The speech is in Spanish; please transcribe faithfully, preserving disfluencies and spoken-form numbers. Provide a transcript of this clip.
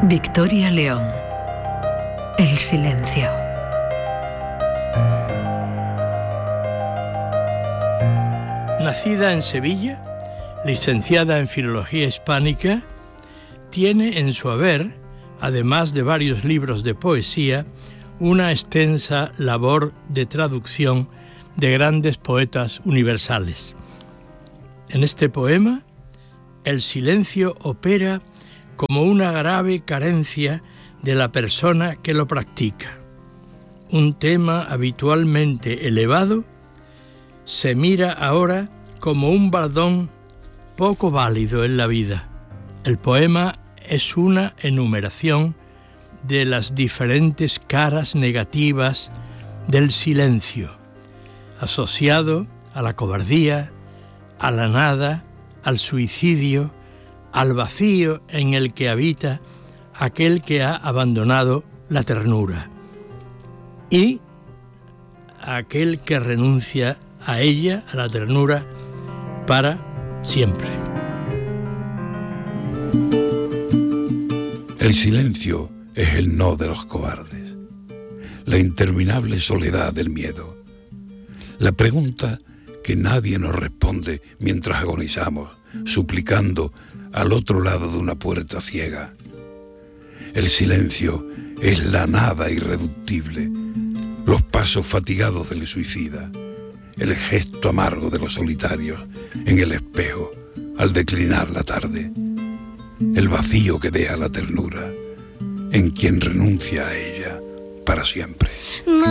Victoria León. El silencio. Nacida en Sevilla, licenciada en Filología Hispánica, tiene en su haber, además de varios libros de poesía, una extensa labor de traducción de grandes poetas universales. En este poema, el silencio opera como una grave carencia de la persona que lo practica. Un tema habitualmente elevado se mira ahora como un baldón poco válido en la vida. El poema es una enumeración de las diferentes caras negativas del silencio, asociado a la cobardía, a la nada, al suicidio, al vacío en el que habita aquel que ha abandonado la ternura y aquel que renuncia a ella, a la ternura, para siempre. El silencio es el no de los cobardes, la interminable soledad del miedo, la pregunta que nadie nos responde mientras agonizamos, suplicando al otro lado de una puerta ciega. El silencio es la nada irreductible, los pasos fatigados del suicida, el gesto amargo de los solitarios en el espejo al declinar la tarde, el vacío que deja la ternura en quien renuncia a ella para siempre.